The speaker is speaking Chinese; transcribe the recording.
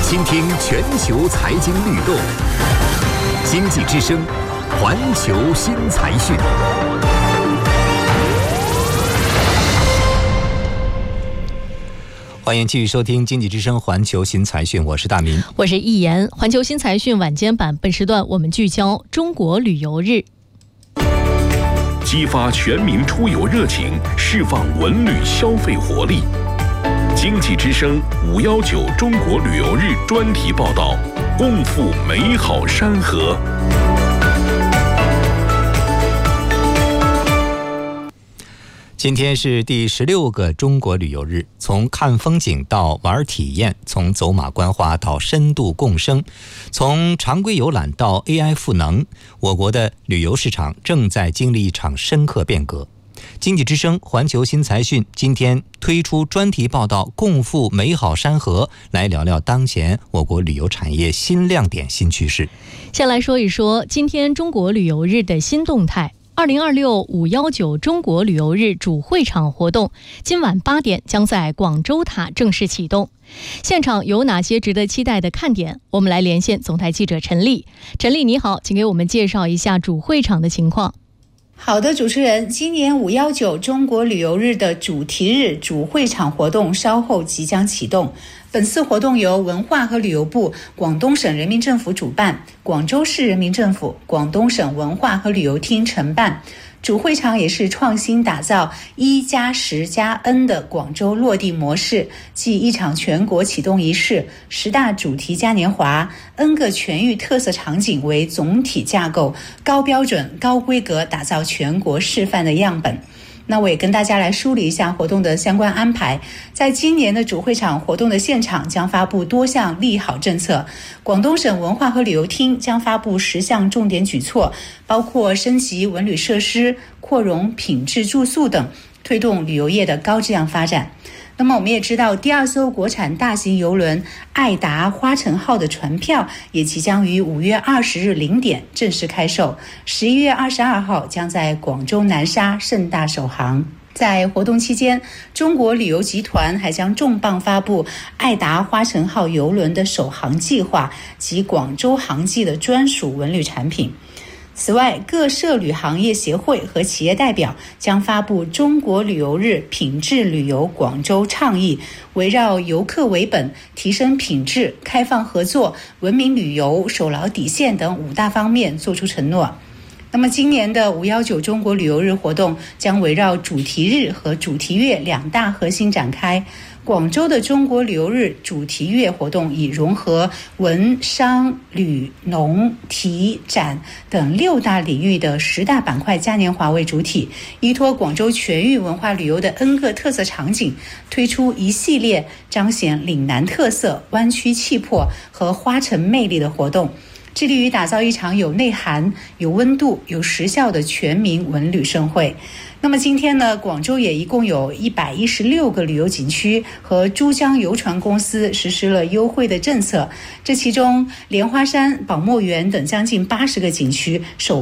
倾听全球财经律动，经济之声，环球新财讯。欢迎继续收听经济之声环球新财讯，我是大民， 我是易言。环球新财讯晚间版本时段，我们聚焦中国旅游日， 激发全民出游热情，释放文旅消费活力。经济之声519中国旅游日专题报道，共赴美好山河。 今天是第16个中国旅游日，从看风景到玩体验，从走马观花到深度共生，从常规游览到 AI 赋能，我国的旅游市场正在经历一场深刻变革。经济之声环球新财讯今天推出专题报道，共赴美好山河，来聊聊当前我国旅游产业新亮点、新趋势。 先来说一说今天中国旅游日的新动态。2026 519中国旅游日主会场活动今晚8点将在广州塔正式启动。现场有哪些值得期待的看点？我们来连线总台记者陈丽。陈丽你好，请给我们介绍一下主会场的情况。 好的，主持人，今年519中国旅游日的主题日主会场活动稍后即将启动。本次活动由文化和旅游部、广东省人民政府主办，广州市人民政府、广东省文化和旅游厅承办。主会场也是创新打造1+10+N 的广州落地模式，即一场全国启动仪式，10大主题嘉年华，N 个全域特色场景为总体架构，高标准、高规格打造全国示范的样本。那我也跟大家来梳理一下活动的相关安排。在今年的主会场活动的现场将发布多项利好政策，广东省文化和旅游厅将发布10项重点举措，包括升级文旅设施、扩容品质住宿等，推动旅游业的高质量发展。那么我们也知道，第2艘国产大型邮轮爱达花城号的船票也即将于5月20日0点正式开售，11月22号将在广州南沙盛大首航。在活动期间，中国旅游集团还将重磅发布爱达花城号邮轮的首航计划及广州航迹的专属文旅产品。此外，各涉旅行业协会和企业代表将发布中国旅游日品质旅游广州倡议，围绕游客为本、提升品质、开放合作、文明旅游、守牢底线等5大方面作出承诺。那么今年的519中国旅游日活动将围绕主题日和主题月2大核心展开。广州的中国旅游日主题月活动以融合文、商、旅、农、体、展等6大领域的10大板块嘉年华为主体，依托广州全域文化旅游的 N 个特色场景，推出一系列彰显岭南特色、湾区气魄和花城魅力的活动，致力于打造一场有内涵、有温度、有时效的全民文旅盛会。那么今天呢，广州也一共有116个旅游景区和珠江游船公司实施了优惠的政策，这其中莲花山、宝墨园等将近80个景区首